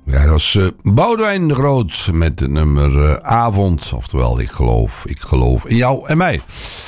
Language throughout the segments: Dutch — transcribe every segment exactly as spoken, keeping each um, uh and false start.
Ja, dat was uh, Boudewijn de Groot met het nummer uh, Avond. Oftewel, ik geloof, ik geloof in jou en mij.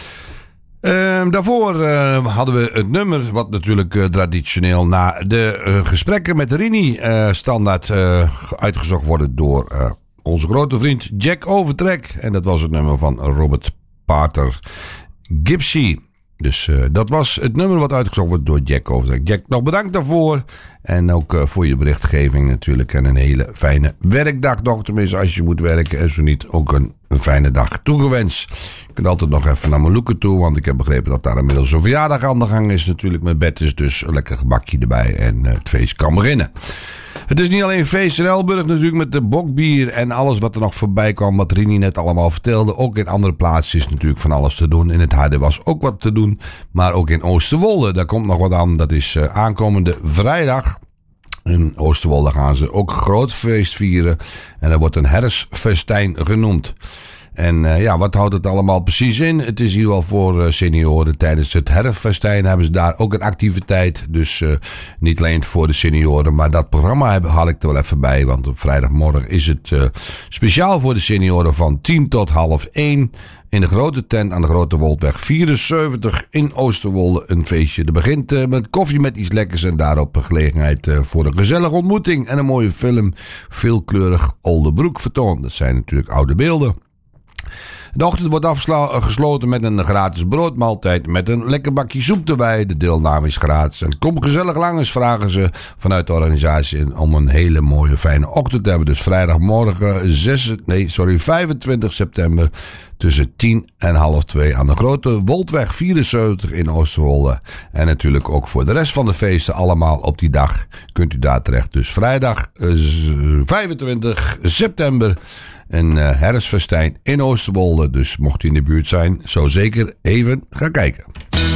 Uh, daarvoor uh, hadden we het nummer, wat natuurlijk uh, traditioneel na de uh, gesprekken met Rini uh, standaard uh, uitgezocht worden door uh, onze grote vriend Jack Overtrek. En dat was het nummer van Robert Pater Gypsy. Dus uh, dat was het nummer wat uitgezocht wordt door Jack Overtrek. Jack, nog bedankt daarvoor. En ook uh, voor je berichtgeving natuurlijk. En een hele fijne werkdag nog. Tenminste, als je moet werken. En zo niet, ook een, een fijne dag toegewenst. Je kunt altijd nog even naar Molukken toe. Want ik heb begrepen dat daar inmiddels een verjaardag aan de gang is. Natuurlijk met Bettes. Dus een lekker gebakje erbij. En uh, het feest kan beginnen. Het is niet alleen feest in Elburg natuurlijk met de bokbier en alles wat er nog voorbij kwam, wat Rini net allemaal vertelde. Ook in andere plaatsen is natuurlijk van alles te doen. In het Harde was ook wat te doen, maar ook in Oosterwolde, daar komt nog wat aan. Dat is uh, aankomende vrijdag. In Oosterwolde gaan ze ook groot feest vieren en dat wordt een herfstfestijn genoemd. En uh, ja, wat houdt het allemaal precies in? Het is hier wel voor uh, senioren. Tijdens het herfstfestijn hebben ze daar ook een activiteit. Dus uh, niet alleen voor de senioren. Maar dat programma heb, haal ik er wel even bij. Want op vrijdagmorgen is het uh, speciaal voor de senioren van tien tot half één. In de grote tent aan de Grote Woldweg vierenzeventig in Oosterwolde een feestje. Er begint uh, met koffie met iets lekkers en daarop een gelegenheid uh, voor een gezellige ontmoeting. En een mooie film, veelkleurig Oldebroek vertoond. Dat zijn natuurlijk oude beelden. De ochtend wordt afgesloten met een gratis broodmaaltijd met een lekker bakje soep erbij. De deelname is gratis. En kom gezellig langs, vragen ze vanuit de organisatie om een hele mooie fijne ochtend te hebben. Dus vrijdagmorgen zes, nee, sorry, vijfentwintig september tussen tien en half twee aan de Grote Woldweg vierenzeventig in Oosterwolde. En natuurlijk ook voor de rest van de feesten allemaal op die dag kunt u daar terecht. Dus vrijdag vijfentwintig september. Een uh, herfstfestijn in Oosterwolde. Dus mocht u in de buurt zijn, zo zeker even gaan kijken.